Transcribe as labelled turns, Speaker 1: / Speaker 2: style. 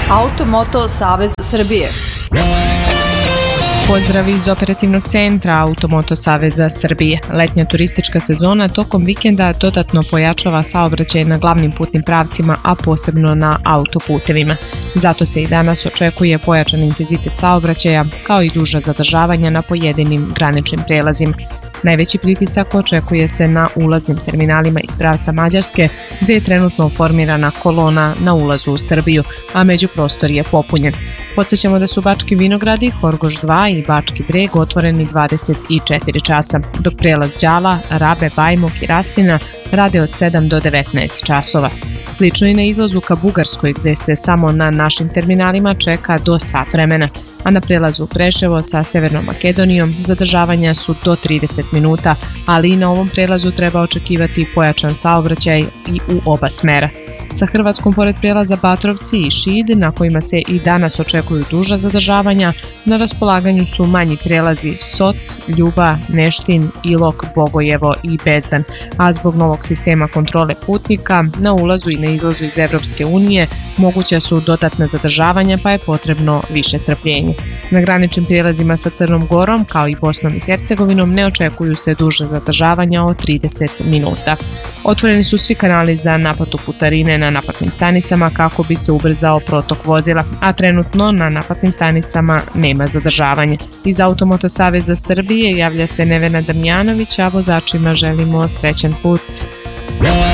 Speaker 1: Automoto Savez Srbije.
Speaker 2: Pozdrav iz operativnog centra Automoto Saveza Srbije. Letnja turistička sezona tokom vikenda dodatno pojačava saobraćaj na glavnim putnim pravcima, a posebno na autoputevima. Zato se i danas očekuje pojačan intenzitet saobraćaja, kao i duža zadržavanja na pojedinim graničnim prelazima. Najveći pritisak očekuje se na ulaznim terminalima iz pravca Mađarske, gde je trenutno formirana kolona na ulazu u Srbiju, a međuprostor je popunjen. Podsjećamo da su Bački Vinogradi, Horgoš 2 i Bački Breg otvoreni 24 časa, dok prelaz Đala, Rabe, Bajmok i Rastina rade od 7 do 19 časova. Slično i na izlazu ka Bugarskoj, gde se samo na našim terminalima čeka do sat vremena, a na prelazu Preševo sa Severnom Makedonijom zadržavanja su do 30 minuta, ali i na ovom prelazu treba očekivati pojačan saobraćaj i u oba smera. Sa Hrvatskom pored prelaza Batrovci i Šid, na kojima se i danas očekuju duža zadržavanja, na raspolaganju su manji prelazi Sot, Ljuba, Neštin, Ilok, Bogojevo i Bezdan, a zbog novog sistema kontrole putnika na ulazu i na izlazu iz Evropske unije moguća su dodatna zadržavanja, pa je potrebno više strpljenja. Na graničnim prijelazima sa Crnom Gorom, kao i Bosnom i Hercegovinom, ne očekuju se duža zadržavanja od 30 minuta. Otvoreni su svi kanali za naplatu putarine na naplatnim stanicama kako bi se ubrzao protok vozila, a trenutno na naplatnim stanicama nema zadržavanja. Iz Automoto Saveza Srbije javlja se Nevena Damjanović, a vozačima želimo srećan put.